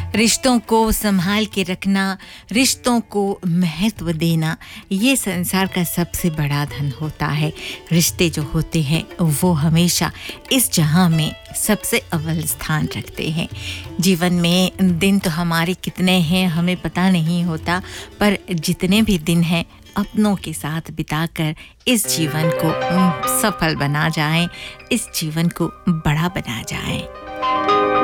रिश्तों को संभाल के रखना, रिश्तों को महत्व देना, ये संसार का सबसे बड़ा धन होता है। रिश्ते जो होते हैं वो हमेशा इस जहां में सबसे अव्वल स्थान रखते हैं। जीवन में दिन तो हमारे कितने हैं हमें पता नहीं होता, पर जितने भी दिन हैं अपनों के साथ बिताकर इस जीवन को सफल बना जाएं, इस जीवन को बड़ा बना जाएं।